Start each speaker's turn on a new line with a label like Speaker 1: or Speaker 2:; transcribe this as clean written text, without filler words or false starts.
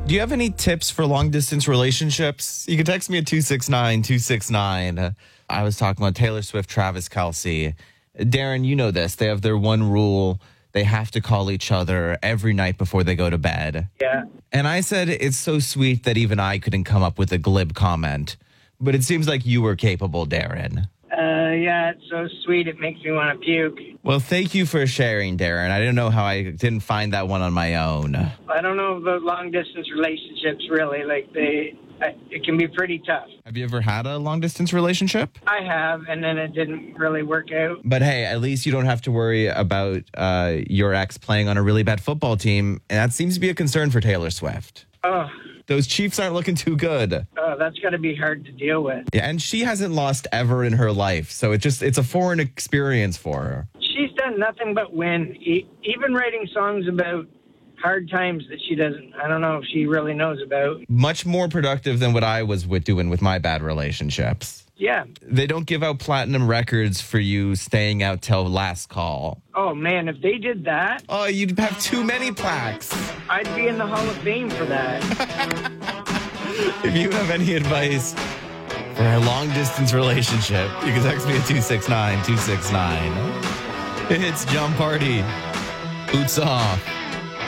Speaker 1: Do you have any tips for long distance relationships? You can text me at 269-269. I was talking about Taylor Swift, Travis Kelce. Darren, you know this. They have their one rule. They have to call each other every night before they go to bed.
Speaker 2: Yeah.
Speaker 1: And I said, it's so sweet that even I couldn't come up with a glib comment. But it seems like you were capable, Darren.
Speaker 2: Yeah, it's so sweet. It makes me want to puke.
Speaker 1: Well, thank you for sharing, Darren. I didn't know how I didn't find that one on my own.
Speaker 2: I don't know about long-distance relationships, really. It can be pretty tough.
Speaker 1: Have you ever had a long-distance relationship?
Speaker 2: I have, and then it didn't really work out.
Speaker 1: But hey, at least you don't have to worry about your ex playing on a really bad football team. And that seems to be a concern for Taylor Swift.
Speaker 2: Oh,
Speaker 1: Those Chiefs aren't looking too good.
Speaker 2: that's got to be hard to deal with.
Speaker 1: Yeah, and she hasn't lost ever in her life. So it's a foreign experience for her.
Speaker 2: She's done nothing but win, even writing songs about hard times that I don't know if she really knows about.
Speaker 1: Much more productive than what I was doing with my bad relationships.
Speaker 2: Yeah.
Speaker 1: They don't give out platinum records for you staying out till last call.
Speaker 2: Oh, man, if they did that,
Speaker 1: Oh, you'd have too many plaques.
Speaker 2: I'd be in the Hall of Fame for that.
Speaker 1: If you have any advice for a long-distance relationship, you can text me at 269-269. It's John Party. Boots off.